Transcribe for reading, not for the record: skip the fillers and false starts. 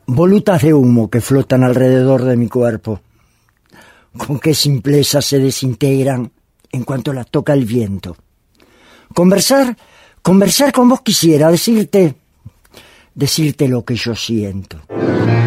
volutas de humo que flotan alrededor de mi cuerpo. Con qué simpleza se desintegran en cuanto las toca el viento. Conversar con vos quisiera, decirte lo que yo siento.